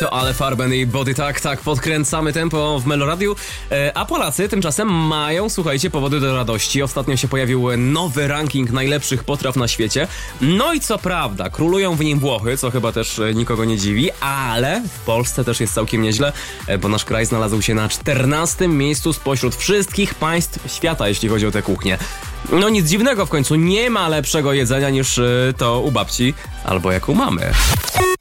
To Ale Farben i Body tak podkręcamy tempo w Meloradiu, a Polacy tymczasem mają, słuchajcie, powody do radości. Ostatnio się pojawił nowy ranking najlepszych potraw na świecie. No i co prawda, królują w nim Włochy, co chyba też nikogo nie dziwi, ale w Polsce też jest całkiem nieźle, bo nasz kraj znalazł się na 14. miejscu spośród wszystkich państw świata, jeśli chodzi o tę kuchnię. No nic dziwnego, w końcu nie ma lepszego jedzenia niż to u babci albo jak u mamy.